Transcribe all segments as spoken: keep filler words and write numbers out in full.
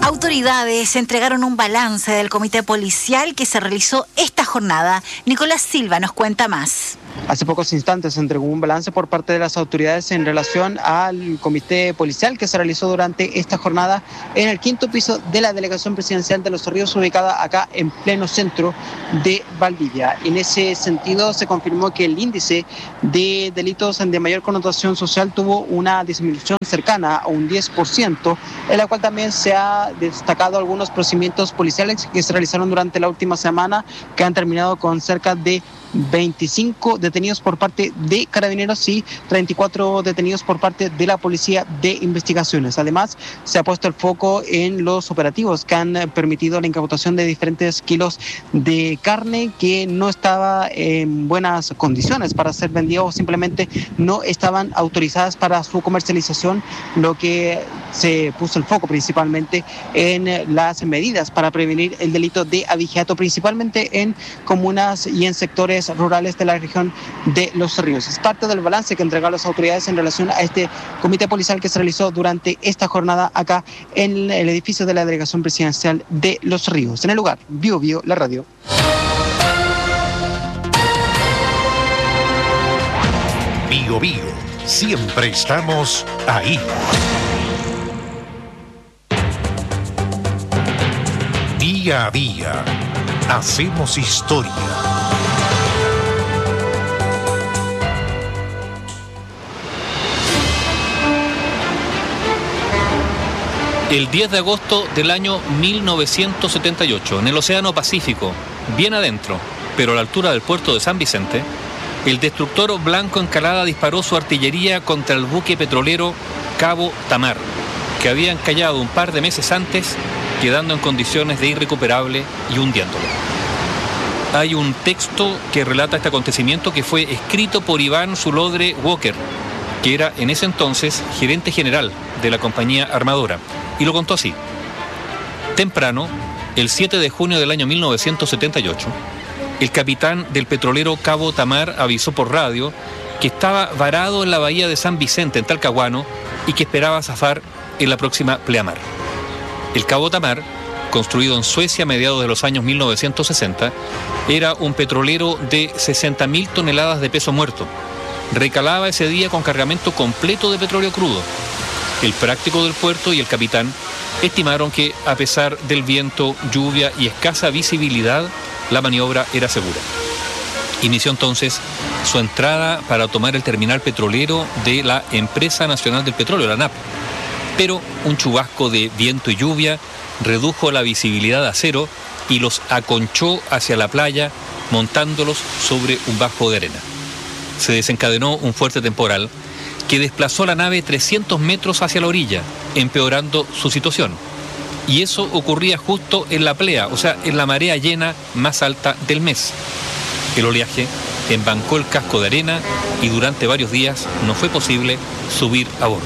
Autoridades entregaron un balance del comité policial que se realizó esta jornada. Nicolás Silva nos cuenta más. Hace pocos instantes se entregó un balance por parte de las autoridades en relación al comité policial que se realizó durante esta jornada en el quinto piso de la Delegación Presidencial de Los Ríos, ubicada acá en pleno centro de Valdivia. En ese sentido, se confirmó que el índice de delitos de mayor connotación social tuvo una disminución cercana a un diez por ciento, en la cual también se ha destacado algunos procedimientos policiales que se realizaron durante la última semana, que han terminado con cerca de veinticinco detenidos por parte de Carabineros y treinta y cuatro detenidos por parte de la Policía de Investigaciones. Además, se ha puesto el foco en los operativos que han permitido la incautación de diferentes kilos de carne que no estaba en buenas condiciones para ser vendidos o simplemente no estaban autorizadas para su comercialización, lo que se puso el foco principalmente en las medidas para prevenir el delito de abigeato, principalmente en comunas y en sectores rurales de la región de Los Ríos. Es parte del balance que entregaron las autoridades en relación a este comité policial que se realizó durante esta jornada acá en el edificio de la Delegación Presidencial de Los Ríos. En el lugar, Bio Bio, la radio. Bio Bio, siempre estamos ahí. Día a día, hacemos historia. El diez de agosto del año mil novecientos setenta y ocho, en el Océano Pacífico, bien adentro, pero a la altura del puerto de San Vicente, el destructor Blanco Encalada disparó su artillería contra el buque petrolero Cabo Tamar, que había encallado un par de meses antes, quedando en condiciones de irrecuperable y hundiéndolo. Hay un texto que relata este acontecimiento que fue escrito por Iván Zulodre Walker, que era en ese entonces gerente general de la compañía armadora, y lo contó así. Temprano, el siete de junio del año mil novecientos setenta y ocho, el capitán del petrolero Cabo Tamar avisó por radio que estaba varado en la bahía de San Vicente, en Talcahuano, y que esperaba zafar en la próxima pleamar. El Cabo Tamar, construido en Suecia a mediados de los años mil novecientos sesenta, era un petrolero de sesenta mil toneladas de peso muerto. Recalaba ese día con cargamento completo de petróleo crudo. El práctico del puerto y el capitán estimaron que, a pesar del viento, lluvia y escasa visibilidad, la maniobra era segura. Inició entonces su entrada para tomar el terminal petrolero de la Empresa Nacional del Petróleo, la ANAP. Pero un chubasco de viento y lluvia redujo la visibilidad a cero y los aconchó hacia la playa, montándolos sobre un bajo de arena. Se desencadenó un fuerte temporal que desplazó la nave trescientos metros hacia la orilla, empeorando su situación. Y eso ocurría justo en la plea, o sea, en la marea llena más alta del mes. El oleaje embancó el casco de arena y durante varios días no fue posible subir a bordo.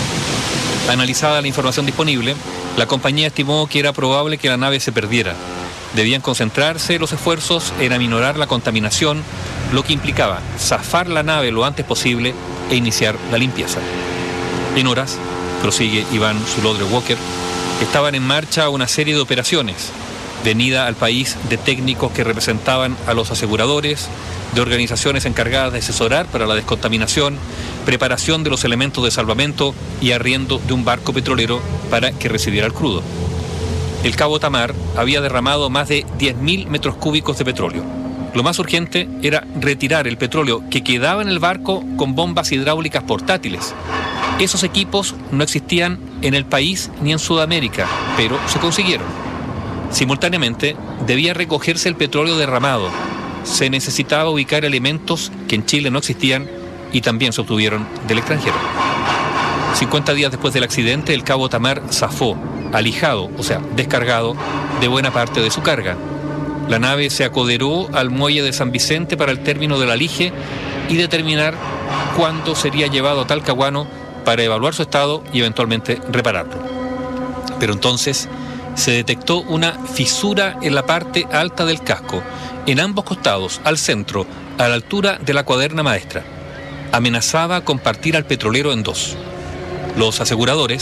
Analizada la información disponible, la compañía estimó que era probable que la nave se perdiera. Debían concentrarse los esfuerzos en aminorar la contaminación, lo que implicaba zafar la nave lo antes posible e iniciar la limpieza. En horas, prosigue Iván Zulodre Walker, estaban en marcha una serie de operaciones, venida al país de técnicos que representaban a los aseguradores, de organizaciones encargadas de asesorar para la descontaminación, preparación de los elementos de salvamento y arriendo de un barco petrolero para que recibiera el crudo. El Cabo Tamar había derramado más de diez mil metros cúbicos de petróleo. Lo más urgente era retirar el petróleo que quedaba en el barco con bombas hidráulicas portátiles. Esos equipos no existían en el país ni en Sudamérica, pero se consiguieron. Simultáneamente, debía recogerse el petróleo derramado. Se necesitaba ubicar elementos que en Chile no existían y también se obtuvieron del extranjero. cincuenta días después del accidente, el Cabo Tamar zafó, alijado, o sea, descargado, de buena parte de su carga. La nave se acoderó al muelle de San Vicente para el término del alige y determinar cuándo sería llevado a Talcahuano para evaluar su estado y eventualmente repararlo. Pero entonces se detectó una fisura en la parte alta del casco, en ambos costados, al centro, a la altura de la cuaderna maestra. Amenazaba con partir al petrolero en dos. Los aseguradores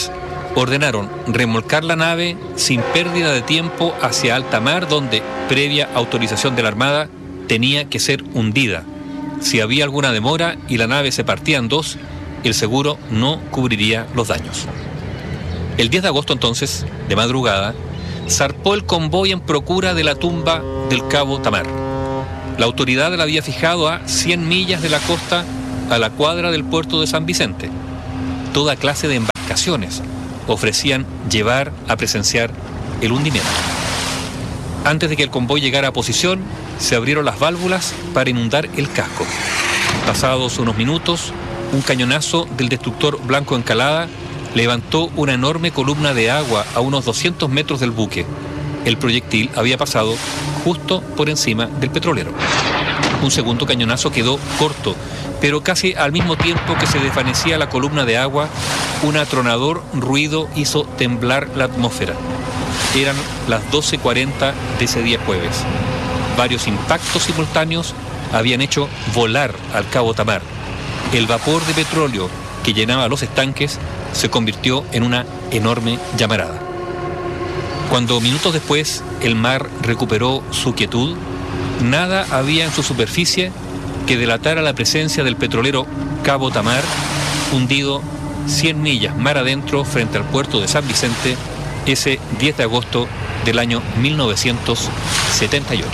ordenaron remolcar la nave sin pérdida de tiempo hacia alta mar, donde, previa autorización de la Armada, tenía que ser hundida. Si había alguna demora y la nave se partía en dos, el seguro no cubriría los daños. El diez de agosto, entonces, de madrugada, zarpó el convoy en procura de la tumba del cabo Tamar. La autoridad la había fijado a cien millas de la costa, a la cuadra del puerto de San Vicente. Toda clase de embarcaciones ofrecían llevar a presenciar el hundimiento. Antes de que el convoy llegara a posición, se abrieron las válvulas para inundar el casco. Pasados unos minutos, un cañonazo del destructor Blanco Encalada levantó una enorme columna de agua a unos doscientos metros del buque. El proyectil había pasado justo por encima del petrolero. Un segundo cañonazo quedó corto, pero casi al mismo tiempo que se desvanecía la columna de agua, un atronador ruido hizo temblar la atmósfera. Eran las doce cuarenta de ese día jueves. Varios impactos simultáneos habían hecho volar al cabo Tamar. El vapor de petróleo que llenaba los estanques se convirtió en una enorme llamarada. Cuando minutos después el mar recuperó su quietud, nada había en su superficie que delatara la presencia del petrolero Cabo Tamar, hundido cien millas mar adentro frente al puerto de San Vicente ese diez de agosto del año mil novecientos setenta y ocho.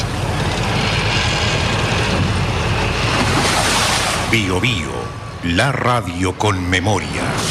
Bio Bio, la radio con memoria.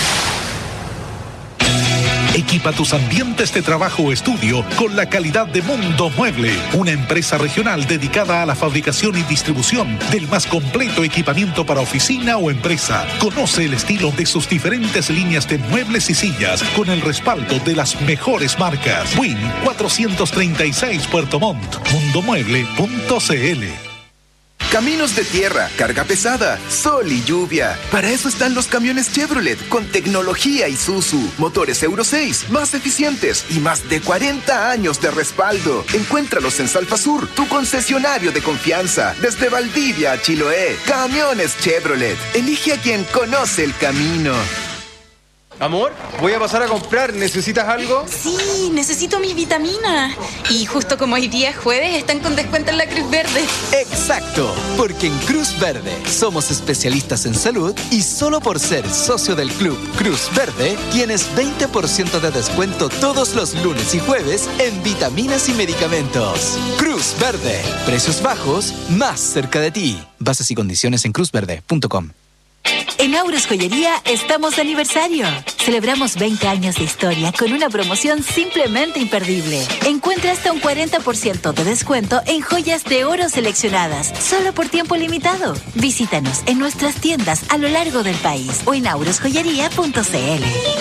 Equipa tus ambientes de trabajo o estudio con la calidad de Mundo Mueble, una empresa regional dedicada a la fabricación y distribución del más completo equipamiento para oficina o empresa. Conoce el estilo de sus diferentes líneas de muebles y sillas con el respaldo de las mejores marcas. Win cuatrocientos treinta y seis Puerto Montt, mundomueble punto cl. Caminos de tierra, carga pesada, sol y lluvia. Para eso están los camiones Chevrolet con tecnología Isuzu, motores Euro seis, más eficientes y más de cuarenta años de respaldo. Encuéntralos en Salfasur, tu concesionario de confianza. Desde Valdivia a Chiloé, camiones Chevrolet. Elige a quien conoce el camino. Amor, voy a pasar a comprar. ¿Necesitas algo? Sí, necesito mi vitamina. Y justo como hoy día es jueves, están con descuento en la Cruz Verde. Exacto, porque en Cruz Verde somos especialistas en salud y solo por ser socio del club Cruz Verde tienes veinte por ciento de descuento todos los lunes y jueves en vitaminas y medicamentos. Cruz Verde, precios bajos, más cerca de ti. Bases y condiciones en cruz verde punto com. En Auros Joyería estamos de aniversario. Celebramos veinte años de historia con una promoción simplemente imperdible. Encuentra hasta un cuarenta por ciento de descuento en joyas de oro seleccionadas, solo por tiempo limitado. Visítanos en nuestras tiendas a lo largo del país o en auros joyería punto cl.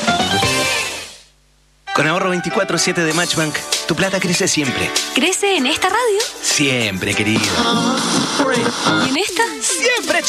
Con ahorro veinticuatro siete de Matchbank, tu plata crece siempre. ¿Crece en esta radio? Siempre, querido. ¿Y en esta? ¡Siempre!